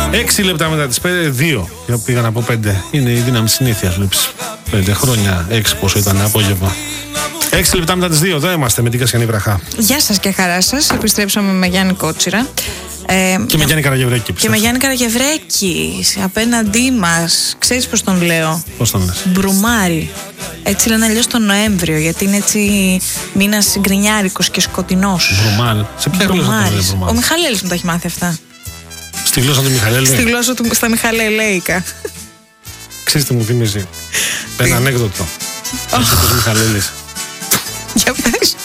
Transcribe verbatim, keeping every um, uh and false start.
Έξι λεπτά μετά τις πέντε, δύο. Πήγαν από πέντε. Είναι η δύναμη συνήθειας. Βλέπεις. Πέντε χρόνια, έξι πόσο ήταν απόγευμα. Έξι λεπτά μετά τις δύο, εδώ είμαστε με την Κασιανή Βραχά. Γεια σας και χαρά σας. Επιστρέψαμε με Γιάννη Κότσιρα. Ε, και με Γιάννη Καραγευρέκη. Και με Γιάννη Καραγευρέκη απέναντί μας. Ξέρεις πώς τον λέω? Πώς τον λες? Μπρουμάρι. Έτσι λένε αλλιώς τον Νοέμβριο, γιατί είναι έτσι μήνας γκρινιάρικος και σκοτεινός. Μπρουμάρι. Σε ποια γλώσσα τον λέει Μπρουμάρι? Ο Μιχαλέλης μου τα έχει μάθει αυτά. Στη γλώσσα του Μιχαλέλη. Στη γλώσσα του, στα Μιχαλελέικα. Ξέρεις τι μου θυμίζει? Ένα ανέκδοτο. Ένας Μιχαλέλης. Για πες.